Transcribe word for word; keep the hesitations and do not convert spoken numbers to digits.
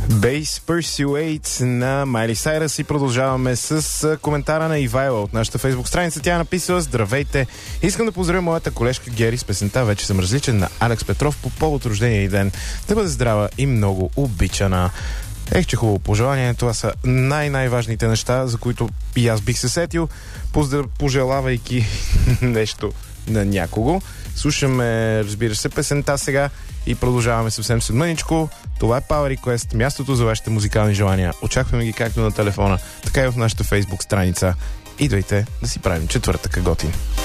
Base Pursuit на Майли Сайръс и продължаваме с коментара на Ивайла от нашата фейсбук страница. Тя написала: здравейте, искам да поздравя моята колежка Гери с песента "Вече съм различен" на Алекс Петров по повод рождения й ден. Да бъде здрава и много обичана. Ех, че хубаво пожелание. Това са най-най-важните неща, за които и аз бих се сетил, поздрав... пожелавайки нещо на някого. Слушаме, разбира се, песента сега и продължаваме съвсем след мъничко. Това е Power Request, мястото за вашите музикални желания. Очакваме ги както на телефона, така и в нашата фейсбук страница. Идвайте да си правим четвъртъка готин.